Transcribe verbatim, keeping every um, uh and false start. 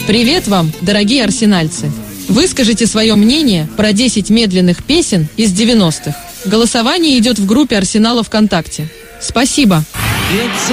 Привет вам, дорогие арсенальцы! Выскажите свое мнение про десять медленных песен из девяностых. Голосование идет в группе Арсенала ВКонтакте. Спасибо! It's